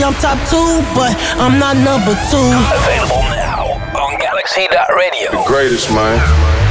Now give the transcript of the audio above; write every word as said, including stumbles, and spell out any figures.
I'm top two, but I'm not number two. Available now on Galaxy dot radio. The greatest, man.